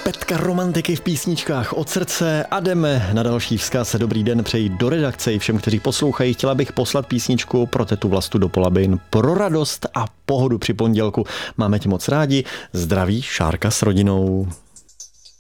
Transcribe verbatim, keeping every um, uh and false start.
Petka romantiky v písničkách od srdce a jdeme na další vzkaz. Dobrý den, přeji do redakce i všem, kteří poslouchají. Chtěla bych poslat písničku pro tetu Vlastu do Polabin pro radost a pohodu při pondělku. Máme tě moc rádi. Zdraví Šárka s rodinou.